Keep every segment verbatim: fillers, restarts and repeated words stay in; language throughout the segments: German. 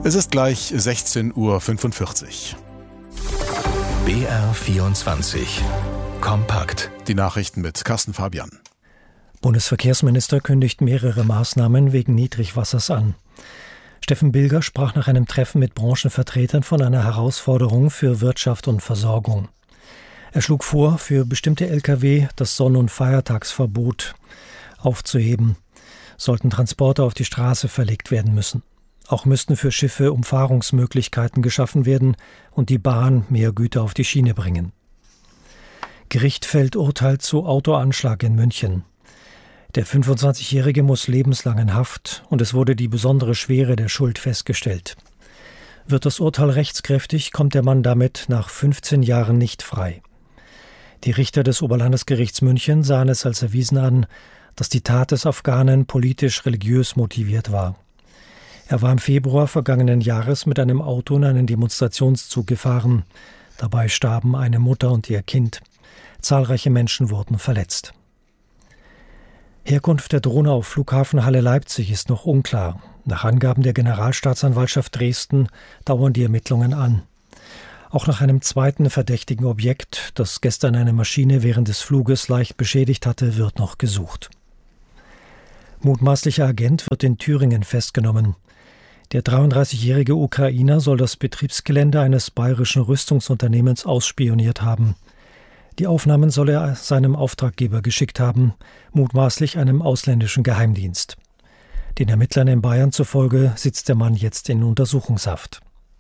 Es ist gleich sechzehn Uhr fünfundvierzig. B R vierundzwanzig. Kompakt. Die Nachrichten mit Carsten Fabian. Bundesverkehrsminister kündigt mehrere Maßnahmen wegen Niedrigwassers an. Steffen Bilger sprach nach einem Treffen mit Branchenvertretern von einer Herausforderung für Wirtschaft und Versorgung. Er schlug vor, für bestimmte L K W das Sonn- und Feiertagsverbot aufzuheben. Sollten Transporte auf die Straße verlegt werden müssen. Auch müssten für Schiffe Umfahrungsmöglichkeiten geschaffen werden und die Bahn mehr Güter auf die Schiene bringen. Gericht fällt Urteil zu Autoanschlag in München. Der fünfundzwanzigjährige muss lebenslang in Haft und es wurde die besondere Schwere der Schuld festgestellt. Wird das Urteil rechtskräftig, kommt der Mann damit nach fünfzehn Jahren nicht frei. Die Richter des Oberlandesgerichts München sahen es als erwiesen an, dass die Tat des Afghanen politisch-religiös motiviert war. Er war im Februar vergangenen Jahres mit einem Auto in einen Demonstrationszug gefahren. Dabei starben eine Mutter und ihr Kind. Zahlreiche Menschen wurden verletzt. Herkunft der Drohne auf Flughafen Halle Leipzig ist noch unklar. Nach Angaben der Generalstaatsanwaltschaft Dresden dauern die Ermittlungen an. Auch nach einem zweiten verdächtigen Objekt, das gestern eine Maschine während des Fluges leicht beschädigt hatte, wird noch gesucht. Mutmaßlicher Agent wird in Thüringen festgenommen. Der dreiunddreißigjährige Ukrainer soll das Betriebsgelände eines bayerischen Rüstungsunternehmens ausspioniert haben. Die Aufnahmen soll er seinem Auftraggeber geschickt haben, mutmaßlich einem ausländischen Geheimdienst. Den Ermittlern in Bayern zufolge sitzt der Mann jetzt in Untersuchungshaft.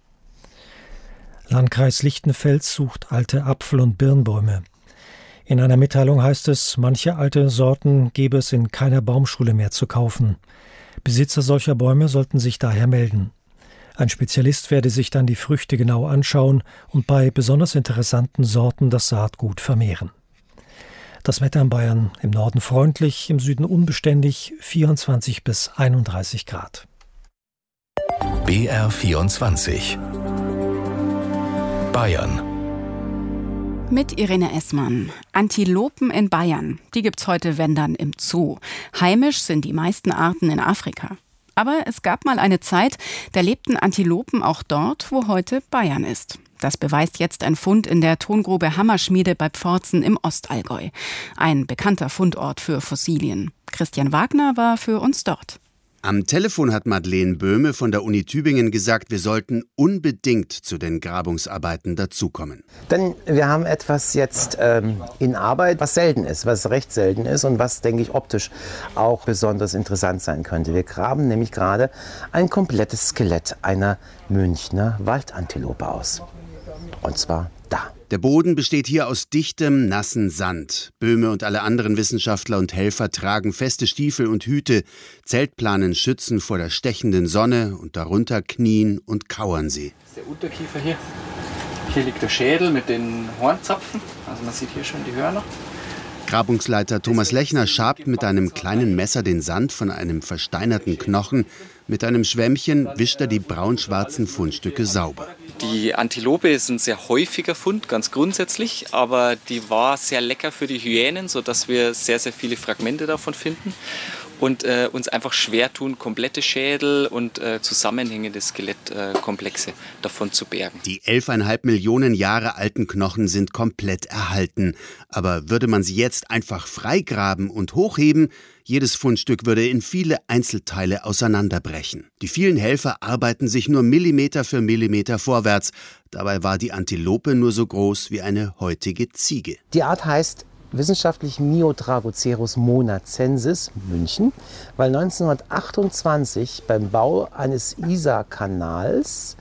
Landkreis Lichtenfels sucht alte Apfel- und Birnbäume. In einer Mitteilung heißt es, manche alte Sorten gäbe es in keiner Baumschule mehr zu kaufen. Besitzer solcher Bäume sollten sich daher melden. Ein Spezialist werde sich dann die Früchte genau anschauen und bei besonders interessanten Sorten das Saatgut vermehren. Das Wetter in Bayern: im Norden freundlich, im Süden unbeständig, vierundzwanzig bis einunddreißig Grad. B R vierundzwanzig. Bayern. Mit Irene Essmann. Antilopen in Bayern, die gibt's heute, wenn dann, im Zoo. Heimisch sind die meisten Arten in Afrika. Aber es gab mal eine Zeit, da lebten Antilopen auch dort, wo heute Bayern ist. Das beweist jetzt ein Fund in der Tongrube Hammerschmiede bei Pforzen im Ostallgäu. Ein bekannter Fundort für Fossilien. Christian Wagner war für uns dort. Am Telefon hat Madeleine Böhme von der Uni Tübingen gesagt, wir sollten unbedingt zu den Grabungsarbeiten dazukommen. Denn wir haben etwas jetzt ähm, in Arbeit, was selten ist, was recht selten ist und was, denke ich, optisch auch besonders interessant sein könnte. Wir graben nämlich gerade ein komplettes Skelett einer Münchner Waldantilope aus. Und zwar da. Der Boden besteht hier aus dichtem, nassen Sand. Böhme und alle anderen Wissenschaftler und Helfer tragen feste Stiefel und Hüte. Zeltplanen schützen vor der stechenden Sonne und darunter knien und kauern sie. Das ist der Unterkiefer hier. Hier liegt der Schädel mit den Hornzapfen. Also man sieht hier schon die Hörner. Grabungsleiter Thomas Lechner schabt mit einem kleinen Messer den Sand von einem versteinerten Knochen. Mit einem Schwämmchen wischt er die braun-schwarzen Fundstücke sauber. Die Antilope ist ein sehr häufiger Fund, ganz grundsätzlich, aber die war sehr lecker für die Hyänen, sodass wir sehr, sehr viele Fragmente davon finden und äh, uns einfach schwer tun, komplette Schädel und äh, zusammenhängende Skelettkomplexe äh, davon zu bergen. Die elfeinhalb Millionen Jahre alten Knochen sind komplett erhalten. Aber würde man sie jetzt einfach freigraben und hochheben, jedes Fundstück würde in viele Einzelteile auseinanderbrechen. Die vielen Helfer arbeiten sich nur Millimeter für Millimeter vorwärts. Dabei war die Antilope nur so groß wie eine heutige Ziege. Die Art heißt wissenschaftlich Myotragocerus monacensis, München, weil neunzehnhundertachtundzwanzig beim Bau eines Isarkanals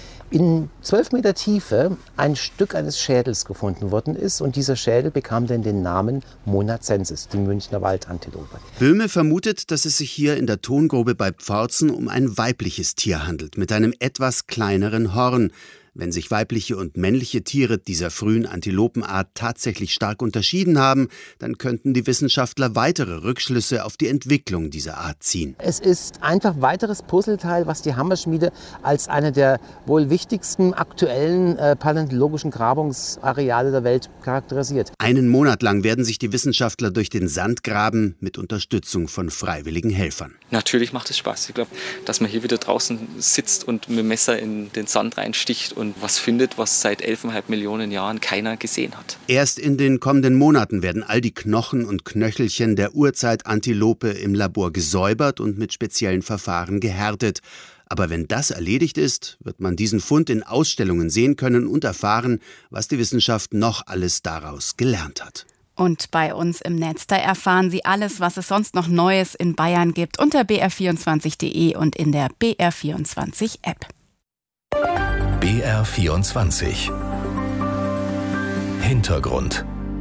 in zwölf Meter Tiefe ein Stück eines Schädels gefunden worden ist und dieser Schädel bekam dann den Namen monacensis, die Münchner Waldantilope. Böhme vermutet, dass es sich hier in der Tongrube bei Pforzen um ein weibliches Tier handelt, mit einem etwas kleineren Horn. Wenn sich weibliche und männliche Tiere dieser frühen Antilopenart tatsächlich stark unterschieden haben, dann könnten die Wissenschaftler weitere Rückschlüsse auf die Entwicklung dieser Art ziehen. Es ist einfach weiteres Puzzleteil, was die Hammerschmiede als eine der wohl wichtigsten aktuellen äh, paläontologischen Grabungsareale der Welt charakterisiert. Einen Monat lang werden sich die Wissenschaftler durch den Sand graben mit Unterstützung von freiwilligen Helfern. Natürlich macht es Spaß. Ich glaube, dass man hier wieder draußen sitzt und mit dem Messer in den Sand reinsticht und was findet, was seit elf Komma fünf Millionen Jahren keiner gesehen hat. Erst in den kommenden Monaten werden all die Knochen und Knöchelchen der Urzeitantilope im Labor gesäubert und mit speziellen Verfahren gehärtet. Aber wenn das erledigt ist, wird man diesen Fund in Ausstellungen sehen können und erfahren, was die Wissenschaft noch alles daraus gelernt hat. Und bei uns im Netz, da erfahren Sie alles, was es sonst noch Neues in Bayern gibt, unter b r vierundzwanzig punkt d e und in der B R vierundzwanzig App. B R vierundzwanzig Hintergrund.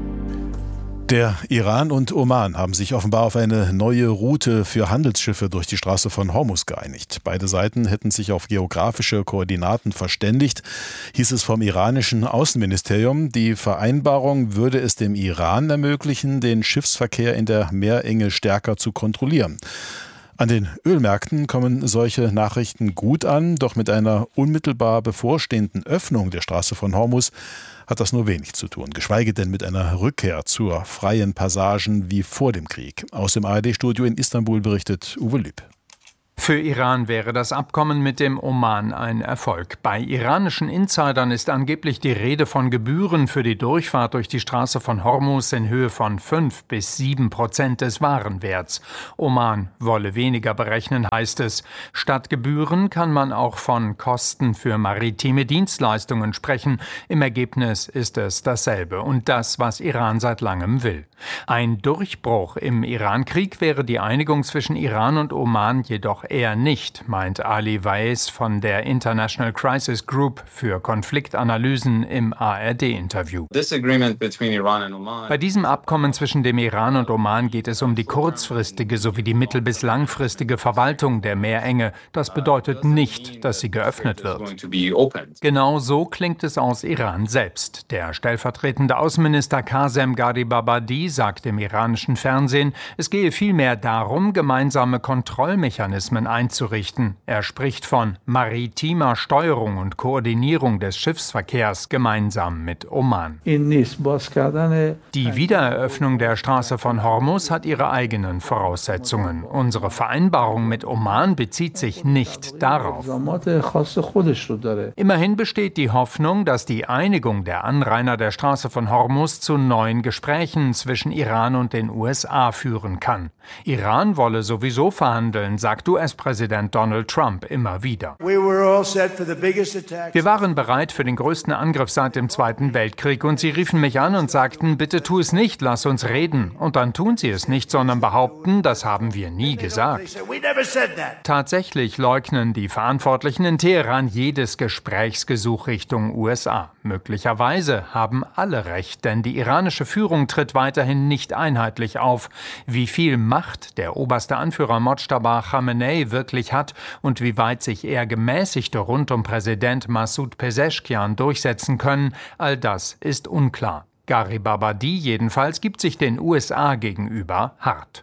Der Iran und Oman haben sich offenbar auf eine neue Route für Handelsschiffe durch die Straße von Hormuz geeinigt. Beide Seiten hätten sich auf geografische Koordinaten verständigt, hieß es vom iranischen Außenministerium. Die Vereinbarung würde es dem Iran ermöglichen, den Schiffsverkehr in der Meerenge stärker zu kontrollieren. An den Ölmärkten kommen solche Nachrichten gut an, doch mit einer unmittelbar bevorstehenden Öffnung der Straße von Hormuz hat das nur wenig zu tun, geschweige denn mit einer Rückkehr zur freien Passagen wie vor dem Krieg. Aus dem A R D-Studio in Istanbul berichtet Uwe Lüb. Für Iran wäre das Abkommen mit dem Oman ein Erfolg. Bei iranischen Insidern ist angeblich die Rede von Gebühren für die Durchfahrt durch die Straße von Hormuz in Höhe von fünf bis sieben Prozent des Warenwerts. Oman wolle weniger berechnen, heißt es. Statt Gebühren kann man auch von Kosten für maritime Dienstleistungen sprechen. Im Ergebnis ist es dasselbe und das, was Iran seit langem will. Ein Durchbruch im Iran-Krieg wäre die Einigung zwischen Iran und Oman jedoch eher nicht, meint Ali Weiss von der International Crisis Group für Konfliktanalysen im A R D-Interview. Bei diesem Abkommen zwischen dem Iran und Oman geht es um die kurzfristige sowie die mittel- bis langfristige Verwaltung der Meerenge. Das bedeutet nicht, dass sie geöffnet wird. Genau so klingt es aus Iran selbst. Der stellvertretende Außenminister Qasem Gharibabadi sagt im iranischen Fernsehen, es gehe vielmehr darum, gemeinsame Kontrollmechanismen einzurichten. Er spricht von maritimer Steuerung und Koordinierung des Schiffsverkehrs gemeinsam mit Oman. Die Wiedereröffnung der Straße von Hormuz hat ihre eigenen Voraussetzungen. Unsere Vereinbarung mit Oman bezieht sich nicht darauf. Immerhin besteht die Hoffnung, dass die Einigung der Anrainer der Straße von Hormuz zu neuen Gesprächen zwischen Iran und den U S A führen kann. Iran wolle sowieso verhandeln, sagt U S-Präsident Donald Trump immer wieder. Wir waren bereit für den größten Angriff seit dem Zweiten Weltkrieg und sie riefen mich an und sagten, bitte tu es nicht, lass uns reden. Und dann tun sie es nicht, sondern behaupten, das haben wir nie gesagt. Tatsächlich leugnen die Verantwortlichen in Teheran jedes Gesprächsgesuch Richtung U S A. Möglicherweise haben alle recht, denn die iranische Führung tritt weiterhin nicht einheitlich auf. Wie viel Macht der oberste Anführer Mojtaba Khamenei wirklich hat und wie weit sich eher Gemäßigte rund um Präsident Massoud Pezeshkian durchsetzen können, all das ist unklar. Gharibabadi jedenfalls gibt sich den U S A gegenüber hart.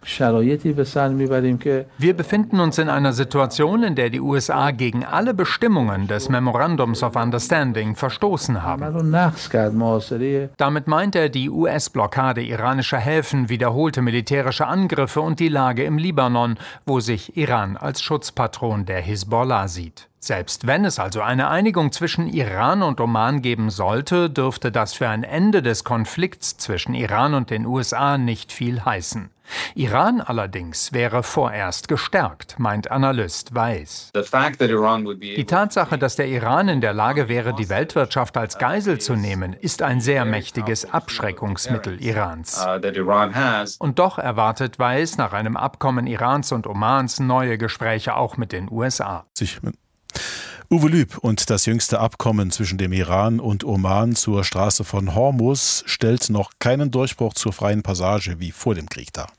Wir befinden uns in einer Situation, in der die U S A gegen alle Bestimmungen des Memorandums of Understanding verstoßen haben. Damit meint er die U S-Blockade iranischer Häfen, wiederholte militärische Angriffe und die Lage im Libanon, wo sich Iran als Schutzpatron der Hisbollah sieht. Selbst wenn es also eine Einigung zwischen Iran und Oman geben sollte, dürfte das für ein Ende des Konflikts zwischen Iran und den U S A nicht viel heißen. Iran allerdings wäre vorerst gestärkt, meint Analyst Weiss. Die Tatsache, dass der Iran in der Lage wäre, die Weltwirtschaft als Geisel zu nehmen, ist ein sehr mächtiges Abschreckungsmittel Irans. Und doch erwartet Weiss nach einem Abkommen Irans und Omans neue Gespräche auch mit den U S A. Uwe Lüb und das jüngste Abkommen zwischen dem Iran und Oman zur Straße von Hormuz stellt noch keinen Durchbruch zur freien Passage wie vor dem Krieg dar.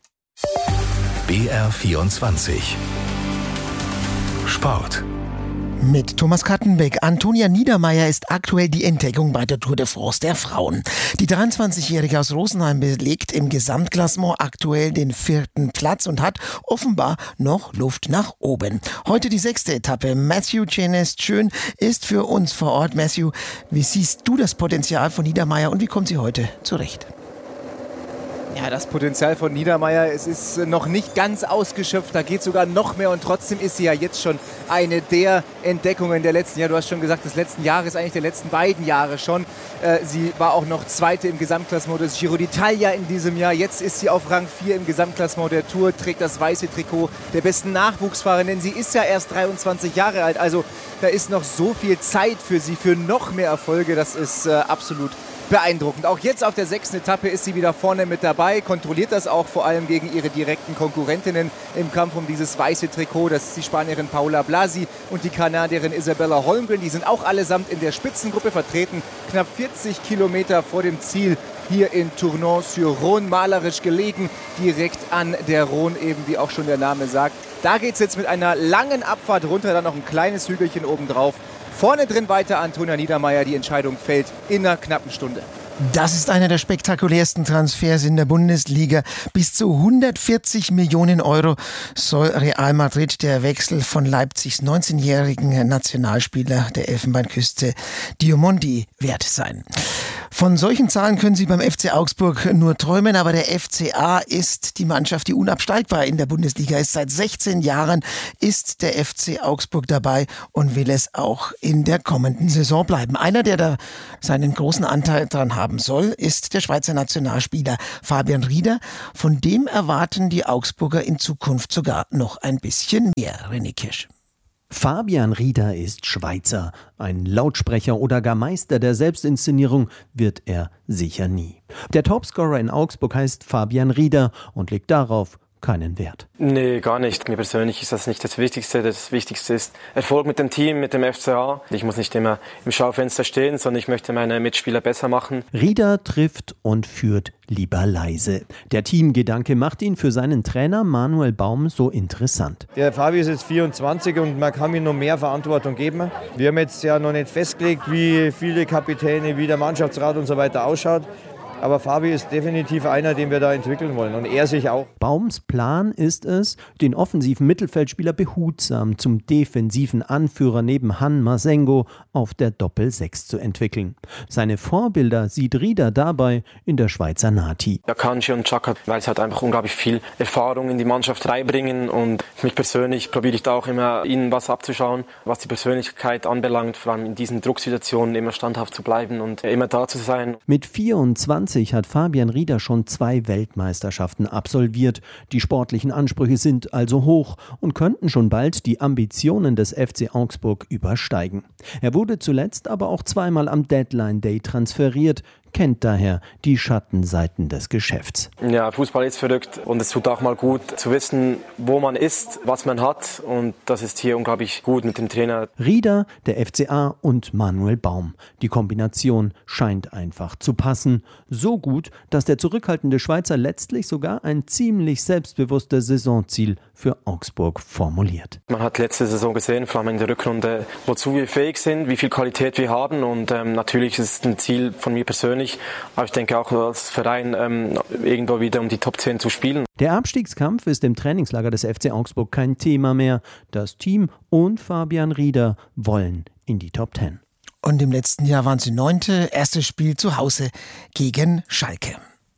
B R vierundzwanzig Sport. Mit Thomas Kattenbeck. Antonia Niedermeier ist aktuell die Entdeckung bei der Tour de France der Frauen. Die dreiundzwanzigjährige aus Rosenheim belegt im Gesamtklassement aktuell den vierten Platz und hat offenbar noch Luft nach oben. Heute die sechste Etappe. Matthew Chenest-Schön ist für uns vor Ort. Matthew, wie siehst du das Potenzial von Niedermeier und wie kommt sie heute zurecht? Ja, das Potenzial von Niedermeier, es ist noch nicht ganz ausgeschöpft, da geht sogar noch mehr und trotzdem ist sie ja jetzt schon eine der Entdeckungen der letzten Jahre. Du hast schon gesagt, des letzten Jahres, eigentlich der letzten beiden Jahre schon. Äh, sie war auch noch Zweite im Gesamtklassement des Giro d'Italia in diesem Jahr. Jetzt ist sie auf Rang vier im Gesamtklassement der Tour, trägt das weiße Trikot der besten Nachwuchsfahrerin, denn sie ist ja erst dreiundzwanzig Jahre alt. Also da ist noch so viel Zeit für sie, für noch mehr Erfolge. Das ist äh, absolut beeindruckend. Auch jetzt auf der sechsten Etappe ist sie wieder vorne mit dabei, kontrolliert das auch vor allem gegen ihre direkten Konkurrentinnen im Kampf um dieses weiße Trikot. Das ist die Spanierin Paula Blasi und die Kanadierin Isabella Holmgren. Die sind auch allesamt in der Spitzengruppe vertreten, knapp vierzig Kilometer vor dem Ziel hier in Tournon-sur-Rhône, malerisch gelegen, direkt an der Rhône, eben wie auch schon der Name sagt. Da geht es jetzt mit einer langen Abfahrt runter, dann noch ein kleines Hügelchen obendrauf. Vorne drin weiter Antonia Niedermeier, die Entscheidung fällt in einer knappen Stunde. Das ist einer der spektakulärsten Transfers in der Bundesliga. Bis zu hundertvierzig Millionen Euro soll Real Madrid der Wechsel von Leipzigs neunzehnjährigen Nationalspieler der Elfenbeinküste Diomandi wert sein. Von solchen Zahlen können Sie beim F C Augsburg nur träumen, aber der F C A ist die Mannschaft, die unabsteigbar in der Bundesliga ist. Seit sechzehn Jahren ist der F C Augsburg dabei und will es auch in der kommenden Saison bleiben. Einer, der da seinen großen Anteil dran haben soll, ist der Schweizer Nationalspieler Fabian Rieder. Von dem erwarten die Augsburger in Zukunft sogar noch ein bisschen mehr. René Kirsch. Fabian Rieder ist Schweizer. Ein Lautsprecher oder gar Meister der Selbstinszenierung wird er sicher nie. Der Topscorer in Augsburg heißt Fabian Rieder und legt darauf keinen Wert. Nee, gar nicht. Mir persönlich ist das nicht das Wichtigste. Das Wichtigste ist Erfolg mit dem Team, mit dem F C A. Ich muss nicht immer im Schaufenster stehen, sondern ich möchte meine Mitspieler besser machen. Rieder trifft und führt lieber leise. Der Teamgedanke macht ihn für seinen Trainer Manuel Baum so interessant. Der Fabi ist jetzt vierundzwanzig und man kann ihm noch mehr Verantwortung geben. Wir haben jetzt ja noch nicht festgelegt, wie viele Kapitäne, wie der Mannschaftsrat und so weiter ausschaut. Aber Fabi ist definitiv einer, den wir da entwickeln wollen und er sich auch. Baums Plan ist es, den offensiven Mittelfeldspieler behutsam zum defensiven Anführer neben Han Masengo auf der Doppel-Sechs zu entwickeln. Seine Vorbilder sieht Rieder dabei in der Schweizer Nati. Akanji und Chaka, weil sie halt einfach unglaublich viel Erfahrung in die Mannschaft reinbringen und mich persönlich probiere ich da auch immer, ihnen was abzuschauen, was die Persönlichkeit anbelangt, vor allem in diesen Drucksituationen immer standhaft zu bleiben und immer da zu sein. Mit vierundzwanzig hat Fabian Rieder schon zwei Weltmeisterschaften absolviert. Die sportlichen Ansprüche sind also hoch und könnten schon bald die Ambitionen des F C Augsburg übersteigen. Er wurde zuletzt aber auch zweimal am Deadline Day transferiert, kennt daher die Schattenseiten des Geschäfts. Ja, Fußball ist verrückt und es tut auch mal gut zu wissen, wo man ist, was man hat und das ist hier unglaublich gut mit dem Trainer. Rieder, der F C A und Manuel Baum. Die Kombination scheint einfach zu passen. So gut, dass der zurückhaltende Schweizer letztlich sogar ein ziemlich selbstbewusstes Saisonziel für Augsburg formuliert. Man hat letzte Saison gesehen, vor allem in der Rückrunde, wozu wir fähig sind, wie viel Qualität wir haben und ähm, natürlich ist es ein Ziel von mir persönlich, aber ich denke auch als Verein ähm, irgendwo wieder um die Top zehn zu spielen. Der Abstiegskampf ist im Trainingslager des F C Augsburg kein Thema mehr. Das Team und Fabian Rieder wollen in die Top zehn. Und im letzten Jahr waren sie Neunte, erstes Spiel zu Hause gegen Schalke.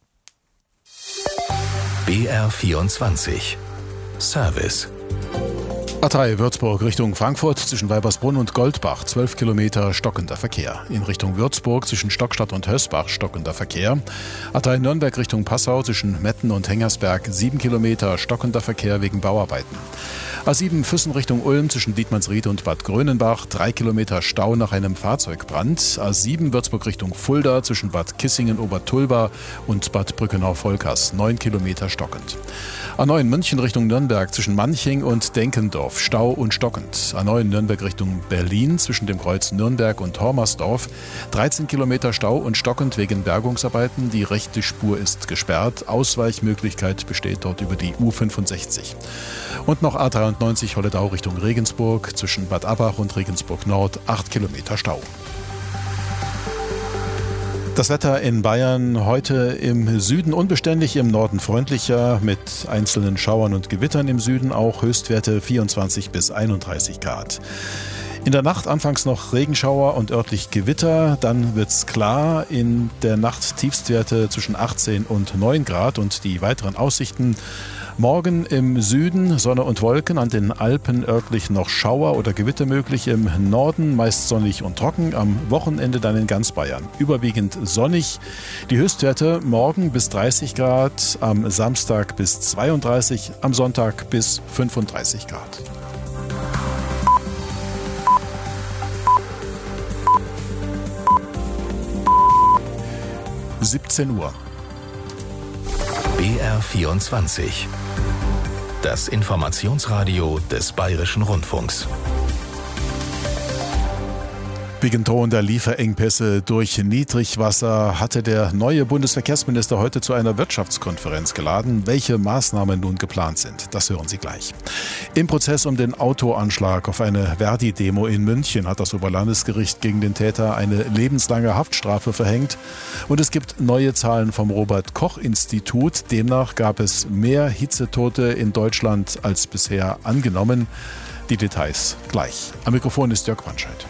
B R vierundzwanzig Service. A drei Würzburg Richtung Frankfurt zwischen Weibersbrunn und Goldbach, zwölf Kilometer stockender Verkehr. In Richtung Würzburg zwischen Stockstadt und Hösbach stockender Verkehr. A drei Nürnberg Richtung Passau zwischen Metten und Hengersberg, sieben Kilometer stockender Verkehr wegen Bauarbeiten. A sieben Füssen Richtung Ulm zwischen Dietmannsried und Bad Grönenbach, drei Kilometer Stau nach einem Fahrzeugbrand. A sieben Würzburg Richtung Fulda zwischen Bad Kissingen-Obertulba und Bad Brückenau-Volkers, neun Kilometer stockend. A neun München Richtung Nürnberg zwischen Manching und Denkendorf, Hormersdorf, Stau und stockend. A neun Nürnberg Richtung Berlin zwischen dem Kreuz Nürnberg und Hormersdorf. dreizehn Kilometer Stau und stockend wegen Bergungsarbeiten. Die rechte Spur ist gesperrt. Ausweichmöglichkeit besteht dort über die U fünfundsechzig. Und noch A dreiundneunzig Holledau Richtung Regensburg zwischen Bad Abbach und Regensburg Nord. acht Kilometer Stau. Das Wetter in Bayern heute im Süden unbeständig, im Norden freundlicher, mit einzelnen Schauern und Gewittern im Süden auch, Höchstwerte vierundzwanzig bis einunddreißig Grad. In der Nacht anfangs noch Regenschauer und örtlich Gewitter, dann wird's klar, in der Nacht Tiefstwerte zwischen achtzehn und neun Grad und die weiteren Aussichten. Morgen im Süden Sonne und Wolken, an den Alpen örtlich noch Schauer oder Gewitter möglich, im Norden meist sonnig und trocken, am Wochenende dann in ganz Bayern. Überwiegend sonnig, die Höchstwerte morgen bis dreißig Grad, am Samstag bis zweiunddreißig, am Sonntag bis fünfunddreißig Grad. siebzehn Uhr. B R vierundzwanzig. Das Informationsradio des Bayerischen Rundfunks. Wegen drohender Lieferengpässe durch Niedrigwasser hatte der neue Bundesverkehrsminister heute zu einer Wirtschaftskonferenz geladen. Welche Maßnahmen nun geplant sind, das hören Sie gleich. Im Prozess um den Autoanschlag auf eine Verdi-Demo in München hat das Oberlandesgericht gegen den Täter eine lebenslange Haftstrafe verhängt. Und es gibt neue Zahlen vom Robert-Koch-Institut. Demnach gab es mehr Hitzetote in Deutschland als bisher angenommen. Die Details gleich. Am Mikrofon ist Jörg Wandscheid.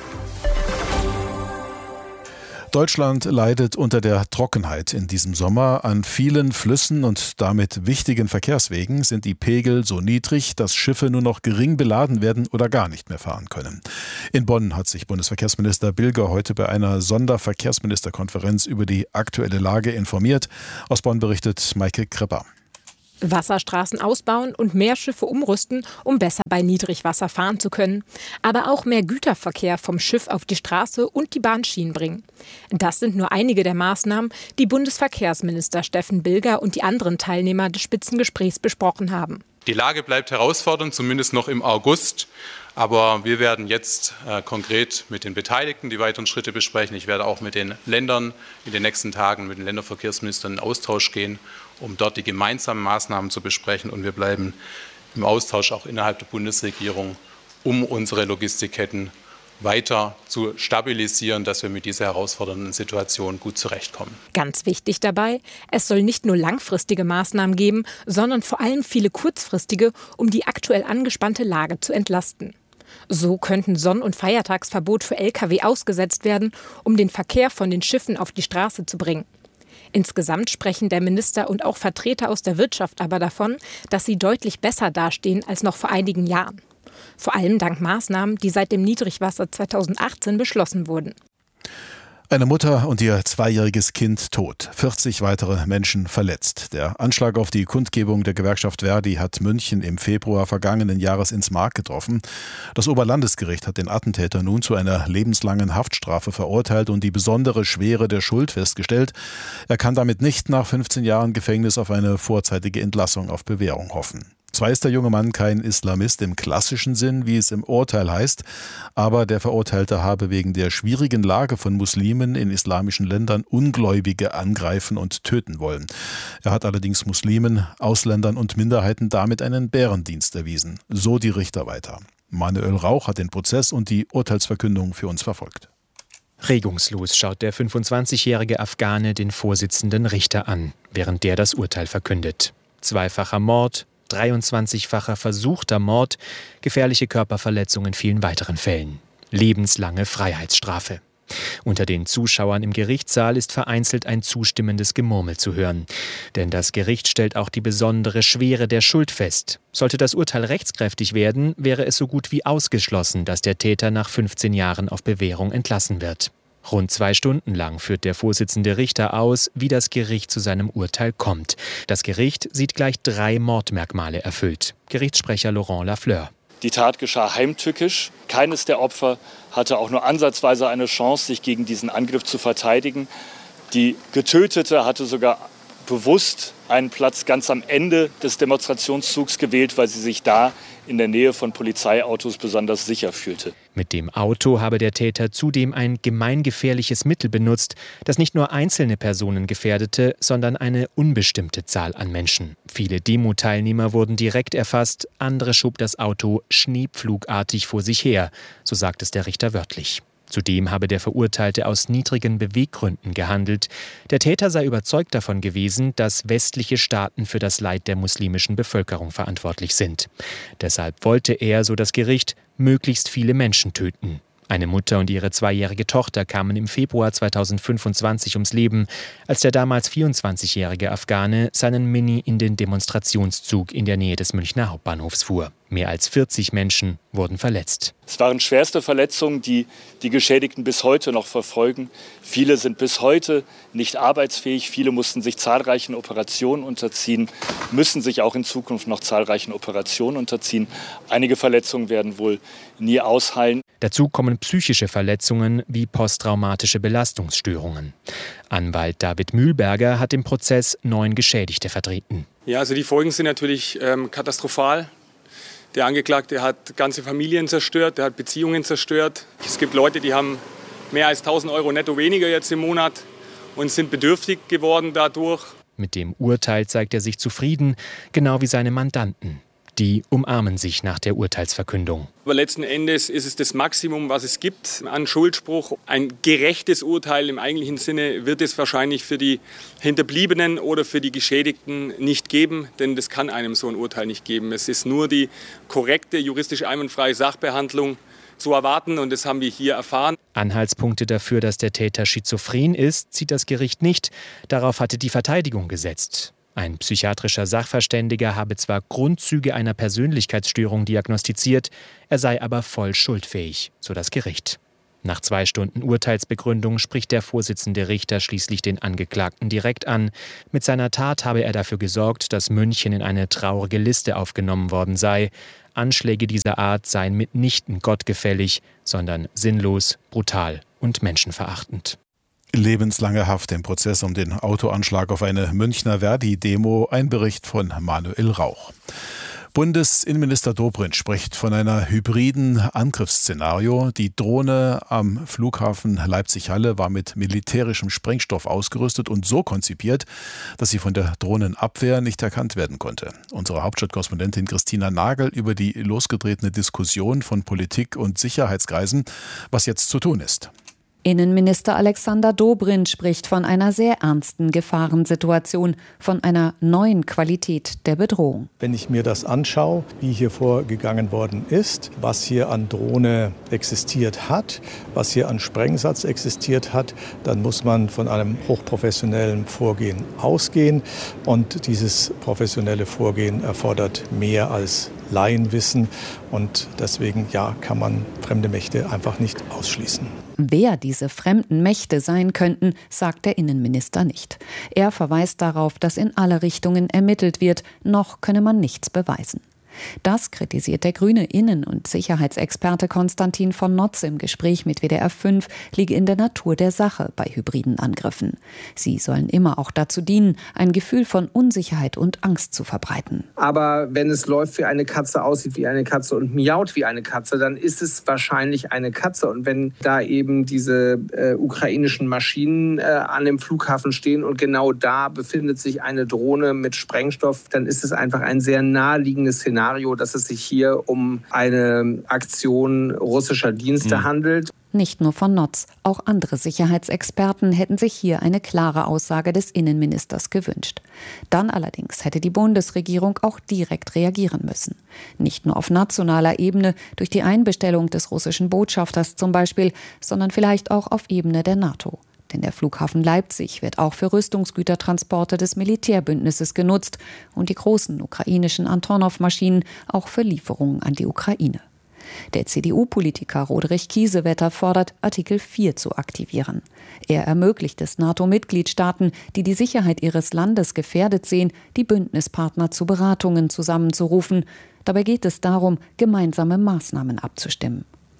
Deutschland leidet unter der Trockenheit in diesem Sommer. An vielen Flüssen und damit wichtigen Verkehrswegen sind die Pegel so niedrig, dass Schiffe nur noch gering beladen werden oder gar nicht mehr fahren können. In Bonn hat sich Bundesverkehrsminister Bilger heute bei einer Sonderverkehrsministerkonferenz über die aktuelle Lage informiert. Aus Bonn berichtet Maike Kripper. Wasserstraßen ausbauen und mehr Schiffe umrüsten, um besser bei Niedrigwasser fahren zu können. Aber auch mehr Güterverkehr vom Schiff auf die Straße und die Bahnschienen bringen. Das sind nur einige der Maßnahmen, die Bundesverkehrsminister Steffen Bilger und die anderen Teilnehmer des Spitzengesprächs besprochen haben. Die Lage bleibt herausfordernd, zumindest noch im August. Aber wir werden jetzt äh, konkret mit den Beteiligten die weiteren Schritte besprechen. Ich werde auch mit den Ländern in den nächsten Tagen mit den Länderverkehrsministern in Austausch gehen, um dort die gemeinsamen Maßnahmen zu besprechen. Und wir bleiben im Austausch auch innerhalb der Bundesregierung, um unsere Logistikketten weiter zu stabilisieren, dass wir mit dieser herausfordernden Situation gut zurechtkommen. Ganz wichtig dabei, es soll nicht nur langfristige Maßnahmen geben, sondern vor allem viele kurzfristige, um die aktuell angespannte Lage zu entlasten. So könnten Sonn- und Feiertagsverbot für L K W ausgesetzt werden, um den Verkehr von den Schiffen auf die Straße zu bringen. Insgesamt sprechen der Minister und auch Vertreter aus der Wirtschaft aber davon, dass sie deutlich besser dastehen als noch vor einigen Jahren. Vor allem dank Maßnahmen, die seit dem Niedrigwasser zweitausendachtzehn beschlossen wurden. Eine Mutter und ihr zweijähriges Kind tot, vierzig weitere Menschen verletzt. Der Anschlag auf die Kundgebung der Gewerkschaft Verdi hat München im Februar vergangenen Jahres ins Mark getroffen. Das Oberlandesgericht hat den Attentäter nun zu einer lebenslangen Haftstrafe verurteilt und die besondere Schwere der Schuld festgestellt. Er kann damit nicht nach fünfzehn Jahren Gefängnis auf eine vorzeitige Entlassung auf Bewährung hoffen. Zwar ist der junge Mann kein Islamist im klassischen Sinn, wie es im Urteil heißt, aber der Verurteilte habe wegen der schwierigen Lage von Muslimen in islamischen Ländern Ungläubige angreifen und töten wollen. Er hat allerdings Muslimen, Ausländern und Minderheiten damit einen Bärendienst erwiesen. So die Richter weiter. Manuel Rauch hat den Prozess und die Urteilsverkündung für uns verfolgt. Regungslos schaut der fünfundzwanzigjährige Afghane den Vorsitzenden Richter an, während der das Urteil verkündet. Zweifacher Mord, dreiundzwanzigfacher versuchter Mord, gefährliche Körperverletzung in vielen weiteren Fällen. Lebenslange Freiheitsstrafe. Unter den Zuschauern im Gerichtssaal ist vereinzelt ein zustimmendes Gemurmel zu hören. Denn das Gericht stellt auch die besondere Schwere der Schuld fest. Sollte das Urteil rechtskräftig werden, wäre es so gut wie ausgeschlossen, dass der Täter nach fünfzehn Jahren auf Bewährung entlassen wird. Rund zwei Stunden lang führt der Vorsitzende Richter aus, wie das Gericht zu seinem Urteil kommt. Das Gericht sieht gleich drei Mordmerkmale erfüllt. Gerichtssprecher Laurent Lafleur. Die Tat geschah heimtückisch. Keines der Opfer hatte auch nur ansatzweise eine Chance, sich gegen diesen Angriff zu verteidigen. Die Getötete hatte sogar bewusst einen Platz ganz am Ende des Demonstrationszugs gewählt, weil sie sich da in der Nähe von Polizeiautos besonders sicher fühlte. Mit dem Auto habe der Täter zudem ein gemeingefährliches Mittel benutzt, das nicht nur einzelne Personen gefährdete, sondern eine unbestimmte Zahl an Menschen. Viele Demo-Teilnehmer wurden direkt erfasst, andere schob das Auto schneepflugartig vor sich her, so sagt es der Richter wörtlich. Zudem habe der Verurteilte aus niedrigen Beweggründen gehandelt. Der Täter sei überzeugt davon gewesen, dass westliche Staaten für das Leid der muslimischen Bevölkerung verantwortlich sind. Deshalb wollte er, so das Gericht, möglichst viele Menschen töten. Eine Mutter und ihre zweijährige Tochter kamen im Februar zweitausendfünfundzwanzig ums Leben, als der damals vierundzwanzigjährige Afghane seinen Mini in den Demonstrationszug in der Nähe des Münchner Hauptbahnhofs fuhr. Mehr als vierzig Menschen wurden verletzt. Es waren schwerste Verletzungen, die die Geschädigten bis heute noch verfolgen. Viele sind bis heute nicht arbeitsfähig. Viele mussten sich zahlreichen Operationen unterziehen, müssen sich auch in Zukunft noch zahlreichen Operationen unterziehen. Einige Verletzungen werden wohl nie ausheilen. Dazu kommen psychische Verletzungen wie posttraumatische Belastungsstörungen. Anwalt David Mühlberger hat im Prozess neun Geschädigte vertreten. Ja, also die Folgen sind natürlich ähm, katastrophal. Der Angeklagte hat ganze Familien zerstört, der hat Beziehungen zerstört. Es gibt Leute, die haben mehr als tausend Euro netto weniger jetzt im Monat und sind bedürftig geworden dadurch. Mit dem Urteil zeigt er sich zufrieden, genau wie seine Mandanten. Die umarmen sich nach der Urteilsverkündung. Aber letzten Endes ist es das Maximum, was es gibt an Schuldspruch. Ein gerechtes Urteil im eigentlichen Sinne wird es wahrscheinlich für die Hinterbliebenen oder für die Geschädigten nicht geben, denn das kann einem so ein Urteil nicht geben. Es ist nur die korrekte, juristisch einwandfreie Sachbehandlung zu erwarten und das haben wir hier erfahren. Anhaltspunkte dafür, dass der Täter schizophren ist, sieht das Gericht nicht. Darauf hatte die Verteidigung gesetzt. Ein psychiatrischer Sachverständiger habe zwar Grundzüge einer Persönlichkeitsstörung diagnostiziert, er sei aber voll schuldfähig, so das Gericht. Nach zwei Stunden Urteilsbegründung spricht der Vorsitzende Richter schließlich den Angeklagten direkt an. Mit seiner Tat habe er dafür gesorgt, dass München in eine traurige Liste aufgenommen worden sei. Anschläge dieser Art seien mitnichten gottgefällig, sondern sinnlos, brutal und menschenverachtend. Lebenslange Haft im Prozess um den Autoanschlag auf eine Münchner Verdi-Demo, ein Bericht von Manuel Rauch. Bundesinnenminister Dobrindt spricht von einer hybriden Angriffsszenario. Die Drohne am Flughafen Leipzig-Halle war mit militärischem Sprengstoff ausgerüstet und so konzipiert, dass sie von der Drohnenabwehr nicht erkannt werden konnte. Unsere Hauptstadtkorrespondentin Christina Nagel über die losgetretene Diskussion von Politik und Sicherheitskreisen, was jetzt zu tun ist. Innenminister Alexander Dobrindt spricht von einer sehr ernsten Gefahrensituation, von einer neuen Qualität der Bedrohung. Wenn ich mir das anschaue, wie hier vorgegangen worden ist, was hier an Drohne existiert hat, was hier an Sprengsatz existiert hat, dann muss man von einem hochprofessionellen Vorgehen ausgehen. Und dieses professionelle Vorgehen erfordert mehr als Laienwissen. Und deswegen, ja, kann man fremde Mächte einfach nicht ausschließen. Wer diese fremden Mächte sein könnten, sagt der Innenminister nicht. Er verweist darauf, dass in alle Richtungen ermittelt wird, noch könne man nichts beweisen. Das kritisiert der grüne Innen- und Sicherheitsexperte Konstantin von Notz im Gespräch mit W D R fünf, liege in der Natur der Sache bei hybriden Angriffen. Sie sollen immer auch dazu dienen, ein Gefühl von Unsicherheit und Angst zu verbreiten. Aber wenn es läuft wie eine Katze, aussieht wie eine Katze und miaut wie eine Katze, dann ist es wahrscheinlich eine Katze. Und wenn da eben diese äh, ukrainischen Maschinen äh, an dem Flughafen stehen und genau da befindet sich eine Drohne mit Sprengstoff, dann ist es einfach ein sehr naheliegendes Szenario, dass es sich hier um eine Aktion russischer Dienste mhm. handelt. Nicht nur von Notz, auch andere Sicherheitsexperten hätten sich hier eine klare Aussage des Innenministers gewünscht. Dann allerdings hätte die Bundesregierung auch direkt reagieren müssen. Nicht nur auf nationaler Ebene, durch die Einbestellung des russischen Botschafters zum Beispiel, sondern vielleicht auch auf Ebene der NATO. Denn der Flughafen Leipzig wird auch für Rüstungsgütertransporte des Militärbündnisses genutzt und die großen ukrainischen Antonov-Maschinen auch für Lieferungen an die Ukraine. Der C D U-Politiker Roderich Kiesewetter fordert, Artikel vier zu aktivieren. Er ermöglicht es NATO-Mitgliedstaaten, die die Sicherheit ihres Landes gefährdet sehen, die Bündnispartner zu Beratungen zusammenzurufen. Dabei geht es darum, gemeinsame Maßnahmen abzustimmen.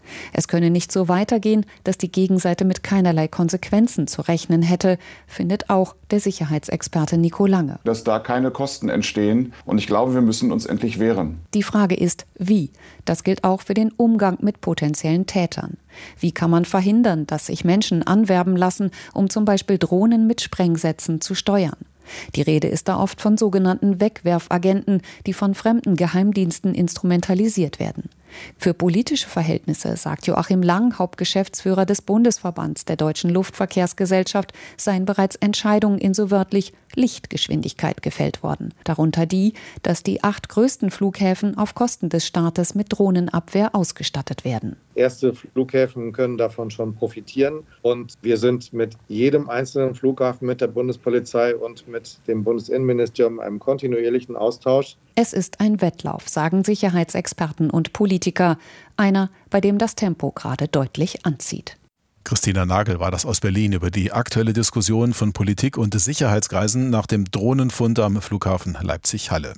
Es könne nicht so weitergehen, dass die Gegenseite mit keinerlei Konsequenzen zu rechnen hätte, findet auch der Sicherheitsexperte Nico Lange. Dass da keine Kosten entstehen und ich glaube, wir müssen uns endlich wehren. Die Frage ist, wie? Das gilt auch für den Umgang mit potenziellen Tätern. Wie kann man verhindern, dass sich Menschen anwerben lassen, um zum Beispiel Drohnen mit Sprengsätzen zu steuern? Die Rede ist da oft von sogenannten Wegwerfagenten, die von fremden Geheimdiensten instrumentalisiert werden. Für politische Verhältnisse, sagt Joachim Lang, Hauptgeschäftsführer des Bundesverbands der Deutschen Luftverkehrsgesellschaft, seien bereits Entscheidungen in so wörtlich Lichtgeschwindigkeit gefällt worden. Darunter die, dass die acht größten Flughäfen auf Kosten des Staates mit Drohnenabwehr ausgestattet werden. Erste Flughäfen können davon schon profitieren und wir sind mit jedem einzelnen Flughafen, mit der Bundespolizei und mit dem Bundesinnenministerium in einem kontinuierlichen Austausch. Es ist ein Wettlauf, sagen Sicherheitsexperten und Politiker. Einer, bei dem das Tempo gerade deutlich anzieht. Christina Nagel war das aus Berlin über die aktuelle Diskussion von Politik und Sicherheitskreisen nach dem Drohnenfund am Flughafen Leipzig-Halle.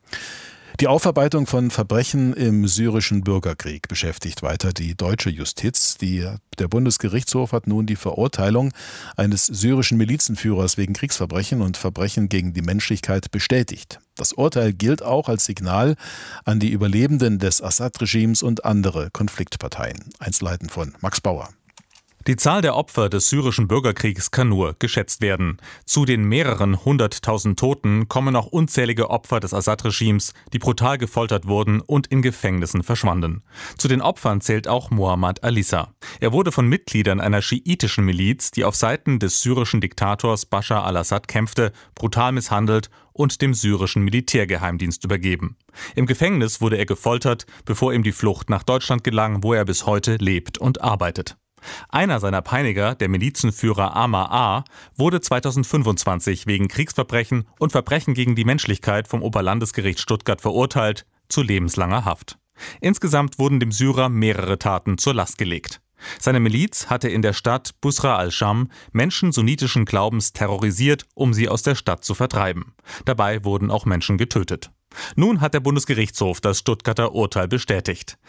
Die Aufarbeitung von Verbrechen im syrischen Bürgerkrieg beschäftigt weiter die deutsche Justiz. Die, der Bundesgerichtshof hat nun die Verurteilung eines syrischen Milizenführers wegen Kriegsverbrechen und Verbrechen gegen die Menschlichkeit bestätigt. Das Urteil gilt auch als Signal an die Überlebenden des Assad-Regimes und andere Konfliktparteien. Einzelheiten von Max Bauer. Die Zahl der Opfer des syrischen Bürgerkriegs kann nur geschätzt werden. Zu den mehreren hunderttausend Toten kommen auch unzählige Opfer des Assad-Regimes, die brutal gefoltert wurden und in Gefängnissen verschwanden. Zu den Opfern zählt auch Mohammad Alissa. Er wurde von Mitgliedern einer schiitischen Miliz, die auf Seiten des syrischen Diktators Bashar al-Assad kämpfte, brutal misshandelt und dem syrischen Militärgeheimdienst übergeben. Im Gefängnis wurde er gefoltert, bevor ihm die Flucht nach Deutschland gelang, wo er bis heute lebt und arbeitet. Einer seiner Peiniger, der Milizenführer Amar A., wurde zweitausendfünfundzwanzig wegen Kriegsverbrechen und Verbrechen gegen die Menschlichkeit vom Oberlandesgericht Stuttgart verurteilt zu lebenslanger Haft. Insgesamt wurden dem Syrer mehrere Taten zur Last gelegt. Seine Miliz hatte in der Stadt Busra al-Sham Menschen sunnitischen Glaubens terrorisiert, um sie aus der Stadt zu vertreiben. Dabei wurden auch Menschen getötet. Nun hat der Bundesgerichtshof das Stuttgarter Urteil bestätigt.